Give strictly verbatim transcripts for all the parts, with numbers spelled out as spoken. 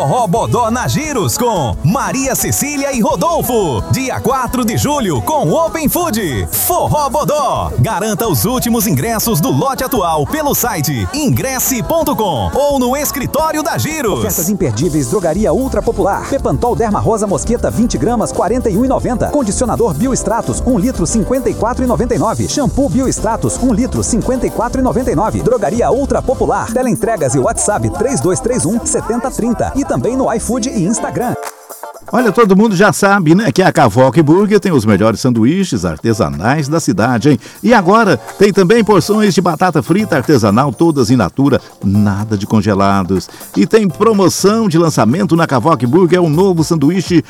Forró Bodó na Giros com Maria Cecília e Rodolfo. Dia quatro de julho com Open Food. Forró Bodó. Garanta os últimos ingressos do lote atual pelo site ingresse ponto com ou no escritório da Giros. Ofertas imperdíveis. Drogaria Ultra Popular. Pepantol Derma Rosa Mosqueta vinte gramas quarenta e um reais e noventa centavos. Condicionador Biostratos um litro cinquenta e quatro reais e noventa e nove centavos. Shampoo Biostratos um litro cinquenta e quatro reais e noventa e nove centavos. Drogaria Ultra Popular. Teleentregas e WhatsApp três dois três um sete zero três zero. E também no iFood e Instagram. Olha, todo mundo já sabe, né, que a Cavoque Burger tem os melhores sanduíches artesanais da cidade, hein? E agora tem também porções de batata frita artesanal, todas in natura, nada de congelados. E tem promoção de lançamento na Cavoque Burger, é um novo sanduíche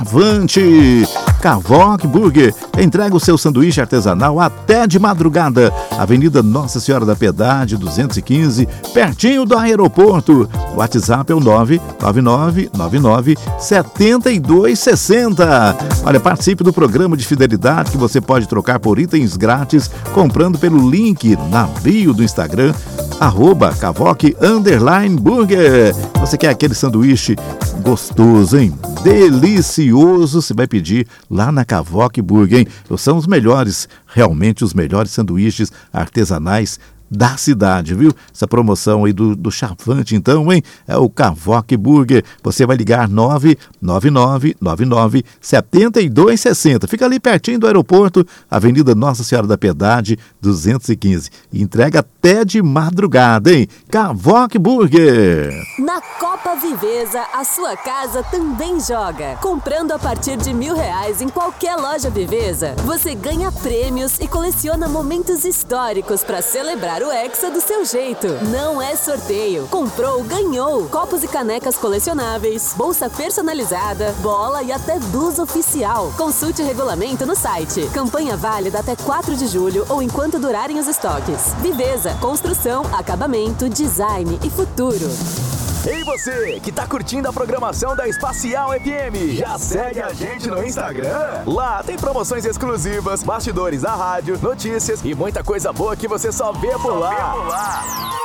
Chavante. Cavoque Burger entrega o seu sanduíche artesanal até de madrugada. Avenida Nossa Senhora da Piedade, duzentos e quinze, pertinho do aeroporto. O WhatsApp é o nove nove nove nove nove sete dois seis zero. Olha, participe do programa de fidelidade que você pode trocar por itens grátis comprando pelo link na bio do Instagram, arroba Cavoque Underline Burger. Você quer aquele sanduíche gostoso, hein? Delicioso, você vai pedir lá na Cavoque Burger, hein? São os melhores, realmente os melhores sanduíches artesanais da cidade, viu? Essa promoção aí do, do Chavante, então, hein? É o Cavoque Burger. Você vai ligar nove nove nove nove nove sete dois seis zero. Fica ali pertinho do aeroporto, Avenida Nossa Senhora da Piedade, duzentos e quinze. Entrega até de madrugada, hein? Cavoque Burger. Na Copa Viveza, a sua casa também joga. Comprando a partir de mil reais em qualquer loja Viveza, você ganha prêmios e coleciona momentos históricos para celebrar o Hexa do seu jeito. Não é sorteio. Comprou, ganhou. Copos e canecas colecionáveis, bolsa personalizada, bola e até blusa oficial. Consulte o regulamento no site. Campanha válida até quatro de julho ou enquanto durarem os estoques. Viveza, construção, acabamento, design e futuro. Ei você, que tá curtindo a programação da Espacial F M, já segue a gente no Instagram? Lá tem promoções exclusivas, bastidores da rádio, notícias e muita coisa boa que você só vê por lá.